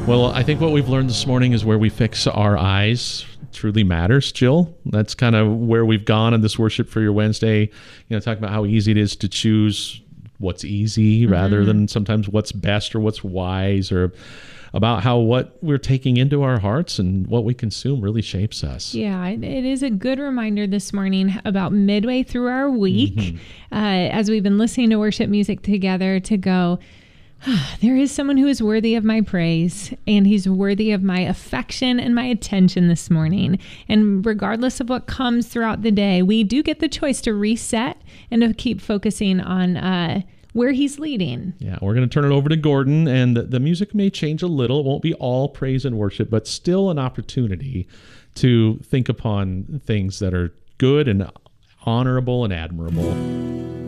Well, I think what we've learned this morning is where we fix our eyes truly matters, Jill. That's kind of where we've gone in this Worship for Your Wednesday, talking about how easy it is to choose what's easy rather than sometimes what's best or what's wise, or about how what we're taking into our hearts and what we consume really shapes us. Yeah, it is a good reminder this morning about midway through our week, as we've been listening to worship music together, to go, there is someone who is worthy of my praise, and he's worthy of my affection and my attention this morning. And regardless of what comes throughout the day, we do get the choice to reset and to keep focusing on where he's leading. Yeah, we're going to turn it over to Gordon, and the music may change a little. It won't be all praise and worship, but still an opportunity to think upon things that are good and honorable and admirable.